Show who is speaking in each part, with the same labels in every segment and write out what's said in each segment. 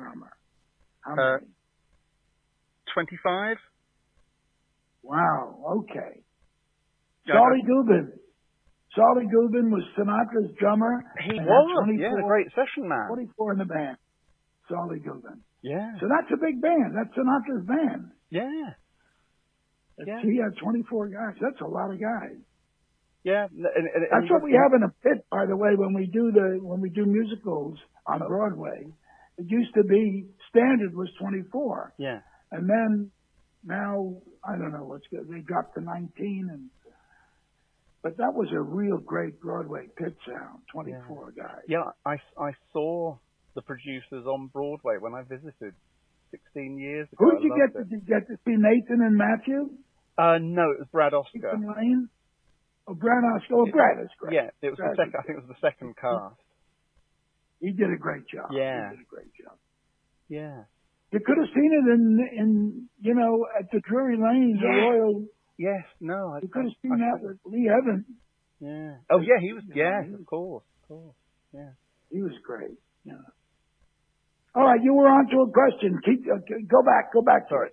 Speaker 1: drummer? How
Speaker 2: Uh,
Speaker 1: many?
Speaker 2: 25?
Speaker 1: Wow. Okay.
Speaker 2: Yeah,
Speaker 1: Solly Gubin. Solly Gubin was Sinatra's drummer.
Speaker 2: he
Speaker 1: and
Speaker 2: was,
Speaker 1: had
Speaker 2: yeah, the great session man.
Speaker 1: 44 in the band. Solly Gubin.
Speaker 2: Yeah.
Speaker 1: So that's a big band. That's Sinatra's band.
Speaker 2: Yeah. Yeah.
Speaker 1: He had 24 guys. That's a lot of guys.
Speaker 2: Yeah.
Speaker 1: That's what we have in a pit, by the way, when we do musicals on Broadway. It used to be standard was 24.
Speaker 2: Yeah.
Speaker 1: And then now, I don't know what's good. They dropped to 19 but that was a real great Broadway pit sound, 24 guys.
Speaker 2: Yeah, I saw the producers on Broadway when I visited 16 years ago.
Speaker 1: Who did you get? Did you get to see Nathan and Matthew?
Speaker 2: No, it was Brad Oscar.
Speaker 1: Nathan Lane? Oh, Brad Oscar. Oh, Brad is great.
Speaker 2: Yeah, it was the second. I think it was the second cast.
Speaker 1: He did a great job.
Speaker 2: Yeah.
Speaker 1: He did a great job.
Speaker 2: Yeah.
Speaker 1: You could have seen it in at the Drury Lane, the Royal.
Speaker 2: Yes, no.
Speaker 1: You could have seen that with Lee Evans.
Speaker 2: Yeah. Oh, yeah, he was. Yeah, of course. Yeah.
Speaker 1: He was great. Yeah. All right, you were on to a question. Go back.
Speaker 2: Sorry.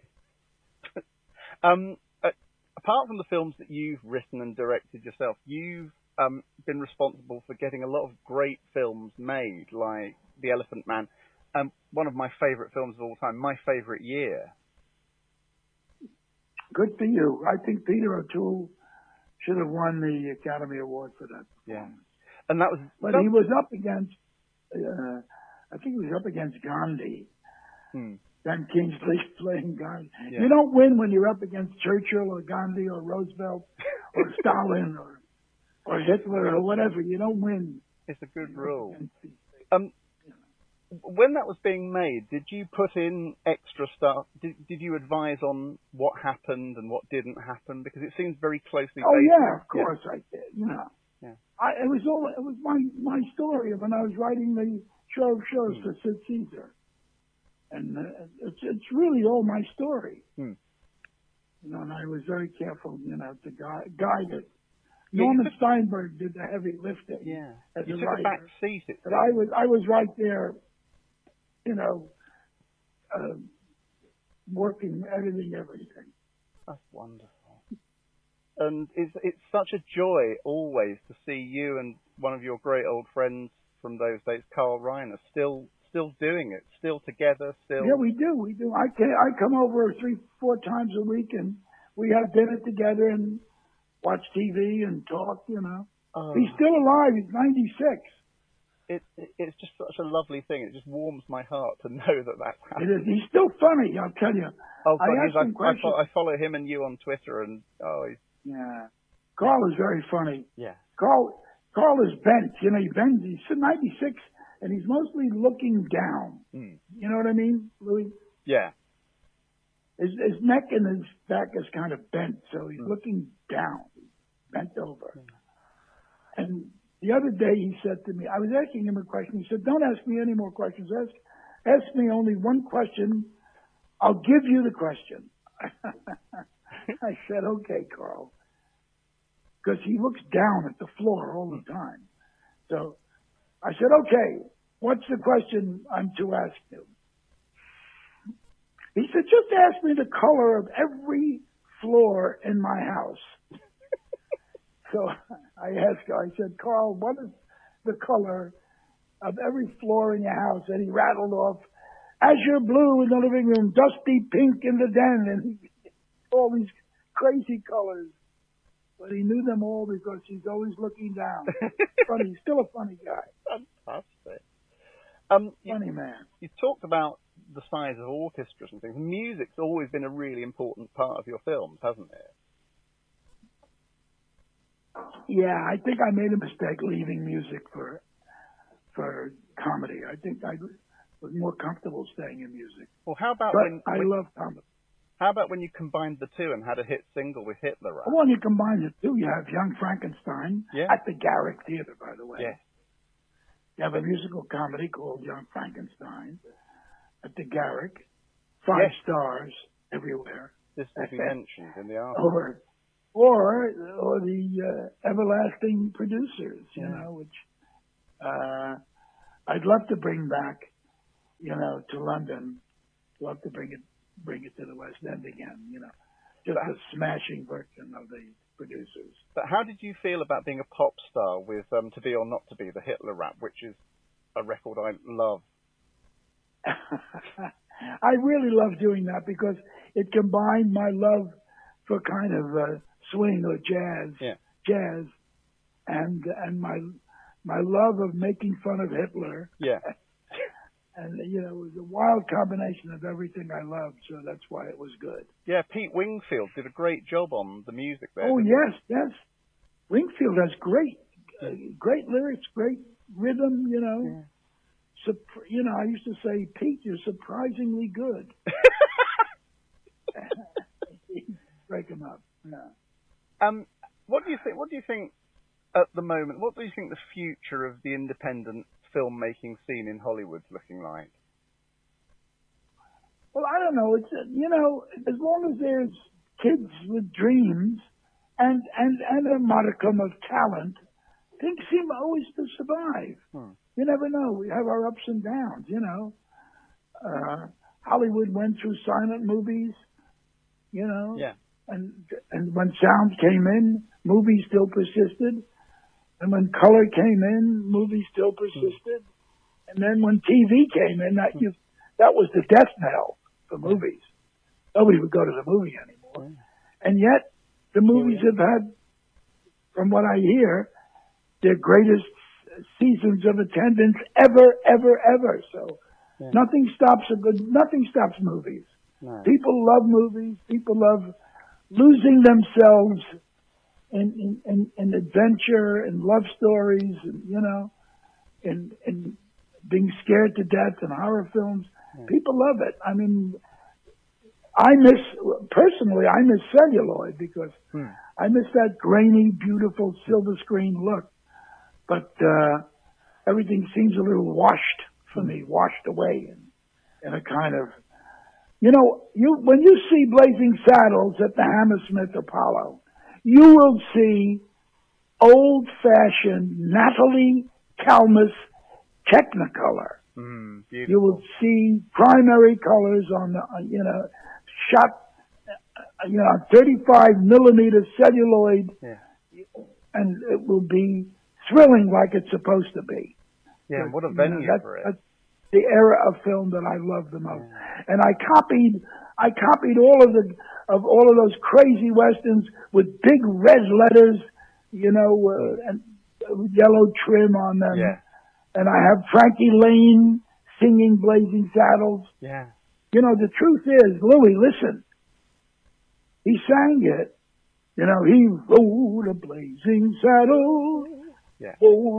Speaker 2: Apart from the films that you've written and directed yourself, you've been responsible for getting a lot of great films made, like The Elephant Man. One of my favourite films of all time, My Favourite Year.
Speaker 1: Good for you. I think Peter O'Toole should have won the Academy Award for that.
Speaker 2: Yeah. And that was...
Speaker 1: But he was up against, I think he was up against Gandhi. Ben Kingsley playing Gandhi. Yeah. You don't win when you're up against Churchill or Gandhi or Roosevelt or Stalin or Hitler or whatever. You don't win.
Speaker 2: It's a good rule. When that was being made, did you put in extra stuff? Did you advise on what happened and what didn't happen? Because it seems very closely based.
Speaker 1: Oh yeah, of course I did.
Speaker 2: Yeah.
Speaker 1: It was my story of when I was writing the show of shows for Sid Caesar, and it's really all my story. And I was very careful, to guide it. Norman Steinberg did the heavy lifting.
Speaker 2: Yeah.
Speaker 1: As
Speaker 2: you
Speaker 1: a
Speaker 2: took
Speaker 1: writer.
Speaker 2: a back seat.
Speaker 1: But I was right there, working, editing everything.
Speaker 2: That's wonderful. And it's such a joy always to see you and one of your great old friends from those days, Carl Reiner, still doing it, still together, still.
Speaker 1: Yeah, we do. I come over 3-4 times a week, and we have dinner together and watch TV and talk.
Speaker 2: Oh.
Speaker 1: He's still alive. He's 96.
Speaker 2: It's just such a lovely thing. It just warms my heart to know that that's happening.
Speaker 1: It is. He's still funny, I'll tell you.
Speaker 2: Oh, God, I follow him and you on Twitter, and
Speaker 1: yeah. Carl is very funny.
Speaker 2: Yeah.
Speaker 1: Carl is bent. He bends. He's 96, and he's mostly looking down. You know what I mean, Louis?
Speaker 2: Yeah.
Speaker 1: His neck and his back is kind of bent, so he's looking down, bent over. And the other day he said to me, I was asking him a question. He said, "Don't ask me any more questions. Ask me only one question. I'll give you the question." I said, "Okay, Carl." Because he looks down at the floor all the time. So I said, "Okay, what's the question I'm to ask you?" He said, "Just ask me the color of every floor in my house." So I said, "Carl, what is the color of every floor in your house?" And he rattled off, "Azure blue in the living room, dusty pink in the den," and all these crazy colors. But he knew them all because he's always looking down. Funny, he's still a funny guy.
Speaker 2: Fantastic.
Speaker 1: Funny man.
Speaker 2: You talked about the size of orchestras and things. Music's always been a really important part of your films, hasn't it?
Speaker 1: Yeah, I think I made a mistake leaving music for comedy. I think I was more comfortable staying in music.
Speaker 2: Well, how about
Speaker 1: I love comedy.
Speaker 2: How about when you combined the two and had a hit single with Hitler? Right?
Speaker 1: Well, when you combine the two, you have Young Frankenstein at the Garrick Theater, by the way.
Speaker 2: Yeah.
Speaker 1: You have a musical comedy called Young Frankenstein at the Garrick. 5 stars everywhere.
Speaker 2: This will be mentioned in the article.
Speaker 1: Or the Everlasting Producers, which I'd love to bring back. to London. Love to bring it to the West End again. Just a smashing version of the producers.
Speaker 2: But how did you feel about being a pop star with "To Be or Not to Be," the Hitler rap, which is a record I love?
Speaker 1: I really love doing that because it combined my love for kind of swing or jazz, and my love of making fun of Hitler.
Speaker 2: Yeah.
Speaker 1: And it was a wild combination of everything I loved, so that's why it was good.
Speaker 2: Yeah, Pete Wingfield did a great job on the music there.
Speaker 1: Oh yes. Wingfield has great lyrics, great rhythm.
Speaker 2: Yeah.
Speaker 1: I used to say, Pete, you're surprisingly good. Break him up. Yeah.
Speaker 2: What do you think at the moment? What do you think the future of the independent filmmaking scene in Hollywood's looking like?
Speaker 1: Well, I don't know. It's as long as there's kids with dreams and a modicum of talent, things seem always to survive. You never know. We have our ups and downs. Hollywood went through silent movies.
Speaker 2: Yeah.
Speaker 1: And when sound came in, movies still persisted. And when color came in, movies still persisted. And then when TV came in, that was the death knell for movies. Nobody would go to the movie anymore. And yet, the movies have had, from what I hear, their greatest seasons of attendance ever. So nothing stops movies.
Speaker 2: No.
Speaker 1: People love movies. People love losing themselves in adventure and love stories, and and being scared to death in horror films. People love it. I mean, I miss celluloid because I miss that grainy, beautiful silver screen look. But everything seems a little washed for me, washed away in a kind of, when you see Blazing Saddles at the Hammersmith Apollo, you will see old-fashioned Natalie Kalmus Technicolor. You will see primary colors on the, shot, 35 millimeter celluloid, and it will be thrilling like it's supposed to be.
Speaker 2: Yeah, what a venue for it.
Speaker 1: That's the era of film that I love the most. And I copied all of those crazy westerns with big red letters, and yellow trim on them.
Speaker 2: Yeah.
Speaker 1: And I have Frankie Lane singing Blazing Saddles.
Speaker 2: Yeah.
Speaker 1: The truth is, Louis, listen. He sang it. He rode a blazing saddle.
Speaker 2: Yeah.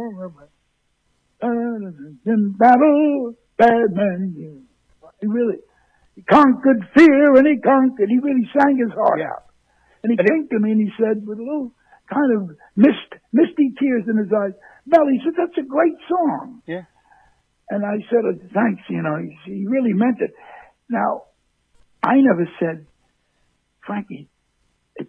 Speaker 1: In battle, bad man. He conquered fear and he really sang his heart out. And he came to me and he said, with a little kind of misty tears in his eyes, Mel, he said, that's a great song.
Speaker 2: Yeah.
Speaker 1: And I said, thanks, he really meant it. Now, I never said, Frankie, it's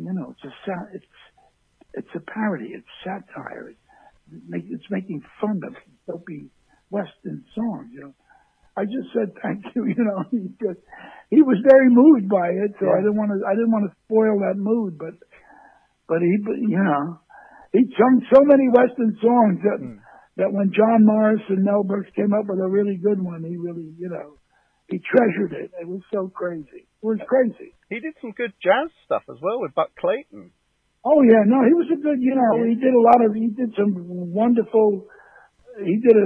Speaker 1: a parody, it's satire, it's making fun of dopey Western songs, I just said thank you, he was very moved by it, so I didn't want to spoil that mood, but he sung so many Western songs that when John Morris and Mel Brooks came up with a really good one, he really, he treasured it. It was so crazy. It was crazy.
Speaker 2: He did some good jazz stuff as well with Buck Clayton.
Speaker 1: Oh yeah, no, he was a good, he did some wonderful, he did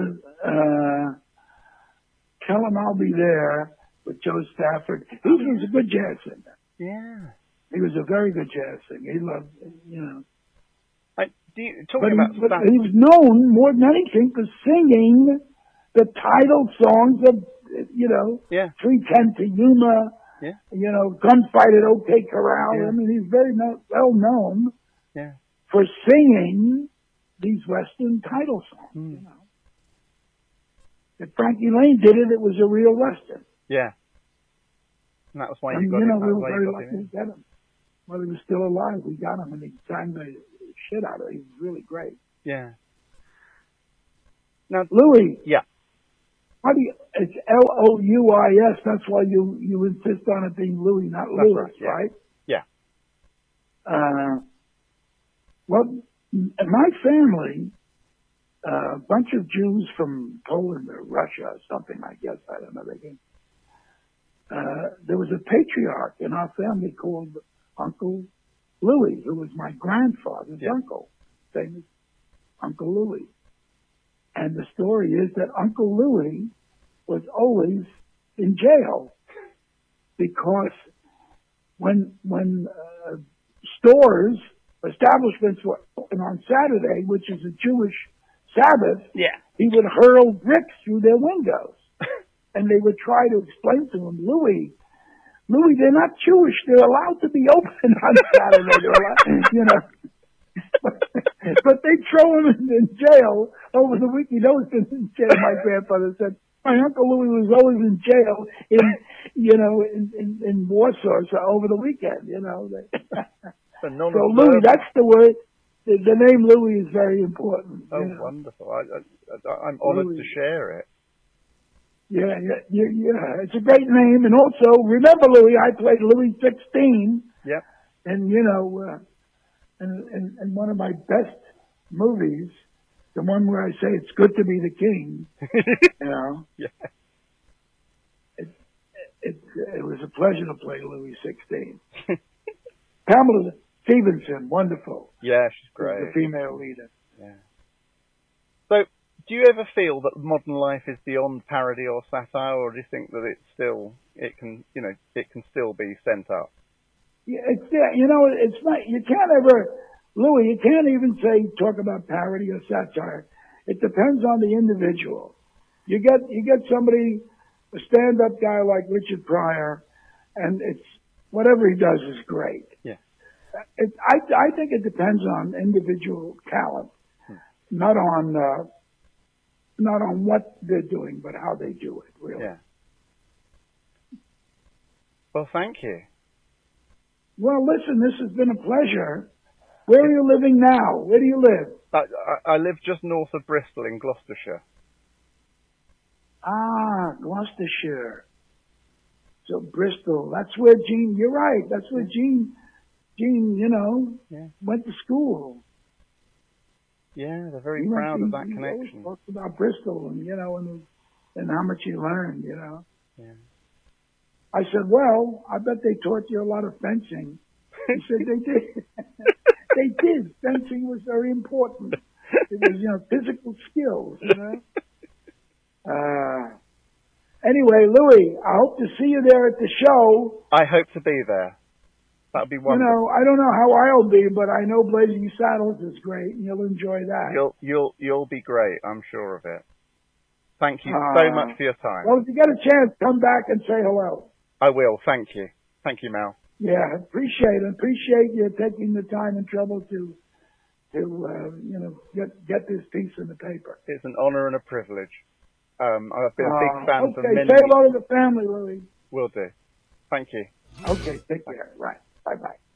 Speaker 1: Tell Him I'll Be There with Joe Stafford. He was a good jazz singer.
Speaker 2: Yeah.
Speaker 1: He was a very good jazz singer. He loved, But he was known more than anything for singing the title songs of, 310 to Yuma, Gunfight at OK Corral.
Speaker 2: Yeah.
Speaker 1: I mean, he's very well known
Speaker 2: Yeah.
Speaker 1: for singing these Western title songs, If Frankie Lane did it, it was a real Western.
Speaker 2: Yeah. And that was why
Speaker 1: And,
Speaker 2: you got him.
Speaker 1: we were very lucky to get him. While he was still alive, we got him, and he sang the shit out of it. He was really great.
Speaker 2: Yeah. Now,
Speaker 1: Louis.
Speaker 2: Yeah.
Speaker 1: How do you, it's Louis. That's why you insist on it being Louis, not
Speaker 2: That's
Speaker 1: Louis,
Speaker 2: right?
Speaker 1: right?
Speaker 2: Yeah.
Speaker 1: Well, my family, a bunch of Jews from Poland or Russia or something, I guess. I don't know. There was a patriarch in our family called Uncle Louis, who was my grandfather's uncle, famous Uncle Louis. And the story is that Uncle Louis was always in jail because when stores, establishments were open on Saturday, which is a Jewish Sabbath, he would hurl bricks through their windows. And they would try to explain to him, Louis, they're not Jewish. They're allowed to be open on Saturday. They're allowed, you know. But they throw him in jail over the week. He'd always been in jail. My grandfather said, my Uncle Louis was always in jail in Warsaw over the weekend, you know. So Louis, that's the word. The name Louis is very important.
Speaker 2: Oh, wonderful. I'm honored to share it.
Speaker 1: Yeah. It's a great name. And also, remember Louis, I played Louis 16.
Speaker 2: Yep.
Speaker 1: And, you know, and one of my best movies, the one where I say it's good to be the king, you know.
Speaker 2: Yeah.
Speaker 1: It was a pleasure to play Louis 16. Pamela Stevenson, wonderful.
Speaker 2: Yeah, she's great.
Speaker 1: The female leader.
Speaker 2: Yeah. So, do you ever feel that modern life is beyond parody or satire, or do you think that it can still be sent up?
Speaker 1: Yeah, it's there. You know, it's not. You can't ever, Louis. You can't even talk about parody or satire. It depends on the individual. You get somebody, a stand-up guy like Richard Pryor, and it's whatever he does is great.
Speaker 2: Yeah.
Speaker 1: I think it depends on individual talent, not on what they're doing, but how they do it. Really.
Speaker 2: Yeah. Well, thank you.
Speaker 1: Well, listen, this has been a pleasure. Where are you living now? Where do you live?
Speaker 2: I live just north of Bristol in Gloucestershire.
Speaker 1: Ah, Gloucestershire. So Bristol, that's where Gene, you're right, that's where Gene, went to school.
Speaker 2: Yeah, they're very proud of that connection.
Speaker 1: He always talks about Bristol and, and how much he learned,
Speaker 2: Yeah.
Speaker 1: I said, well, I bet they taught you a lot of fencing. He said they did. They did. Fencing was very important. It was, physical skills, Anyway, Louis, I hope to see you there at the show.
Speaker 2: I hope to be there. That'd be wonderful.
Speaker 1: I don't know how I'll be, but I know Blazing Saddles is great, and you'll enjoy that.
Speaker 2: You'll be great. I'm sure of it. Thank you so much for your time.
Speaker 1: Well, if you get a chance, come back and say hello.
Speaker 2: I will. Thank you. Thank you, Mel.
Speaker 1: Yeah, appreciate you taking the time and trouble to get this piece in the paper.
Speaker 2: It's an honor and a privilege. I've been a big fan for many.
Speaker 1: Okay, say hello to the family, Louis.
Speaker 2: Will do. Thank you.
Speaker 1: Okay, take care. Right. Bye-bye.